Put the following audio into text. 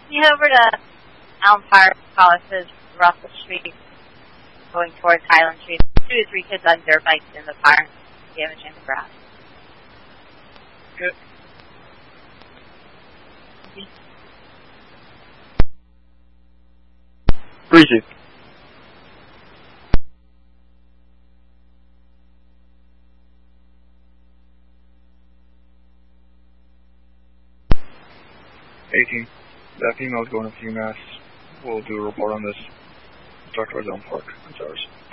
You head over to Elm Park, Collins's Russell Street, going towards Highland Street. 2 to 3 kids on dirt bikes in the park, damaging the grass. Good. Breezy. That female is going to UMass. We'll do a report on this. Talk towards Elm Park. That's ours.